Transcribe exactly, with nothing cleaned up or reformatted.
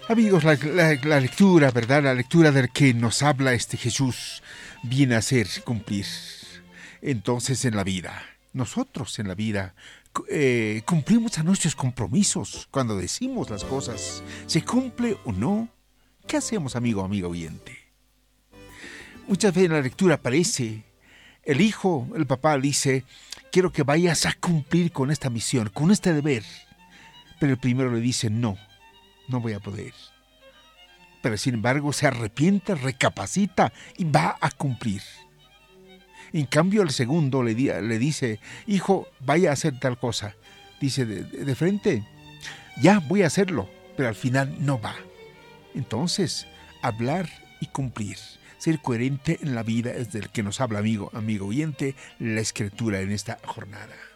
Amigos, la, la, la lectura, ¿verdad? La lectura del que nos habla este Jesús viene a ser cumplir. Entonces, en la vida, nosotros en la vida eh, cumplimos a nuestros compromisos cuando decimos las cosas. ¿Se cumple o no? ¿Qué hacemos, amigo, amigo oyente? Muchas veces en la lectura aparece el hijo, el papá dice, quiero que vayas a cumplir con esta misión, con este deber. Pero el primero le dice, no, no voy a poder. Pero sin embargo se arrepiente, recapacita y va a cumplir. En cambio el segundo le, di, le dice, hijo, vaya a hacer tal cosa. Dice de, de frente, ya voy a hacerlo, pero al final no va. Entonces, hablar y cumplir. Ser coherente en la vida es del que nos habla, amigo, amigo oyente, la Escritura en esta jornada.